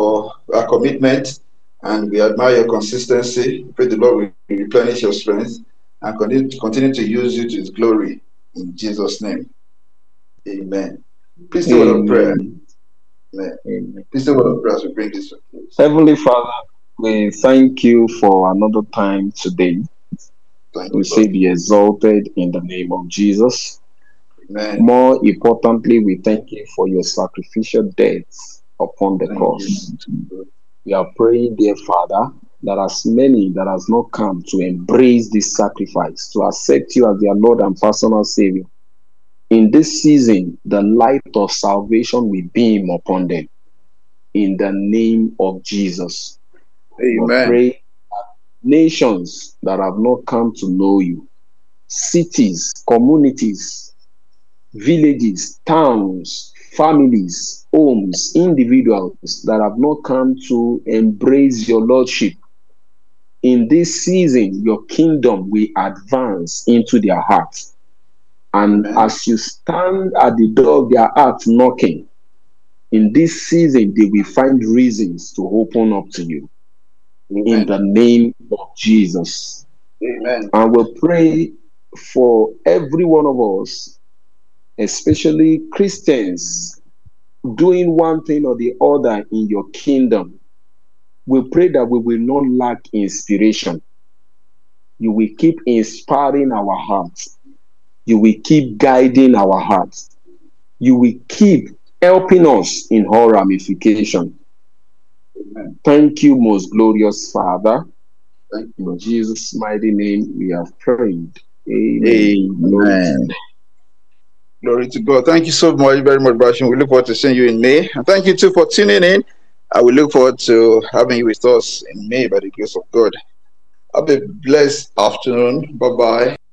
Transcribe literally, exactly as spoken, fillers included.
for our commitment, and we admire your consistency. Pray the Lord will replenish your strength and continue to, continue to use you to His glory. In Jesus' name, Amen. Please do a word of prayer. Amen. Amen. Please do a word of prayer as we bring this to close. Heavenly Father, we thank you for another time today. Thank We you, say Lord. be exalted in the name of Jesus. Amen. More importantly, we thank you for your sacrificial death upon the Thank cross. you. We are praying, dear Father, that as many that has not come to embrace this sacrifice, to accept you as their Lord and personal Savior, in this season, the light of salvation will beam upon them. In the name of Jesus. Amen. We pray nations that have not come to know you, cities, communities, villages, towns, families, homes, individuals that have not come to embrace your Lordship. In this season, your kingdom will advance into their hearts. And Amen. as you stand at the door of their heart knocking, in this season, they will find reasons to open up to you. Amen. In the name of Jesus. Amen. And we'll pray for every one of us, especially Christians, doing one thing or the other in your kingdom. We pray that we will not lack inspiration. You will keep inspiring our hearts. You will keep guiding our hearts. You will keep helping us in all ramification. Amen. Thank you, most glorious Father. Thank you. In Jesus' mighty name we have prayed. Amen. Amen. Glory to God. Thank you so much, very much, Bashim. We look forward to seeing you in May. And thank you too for tuning in. I will look forward to having you with us in May by the grace of God. Have a blessed afternoon. Bye-bye.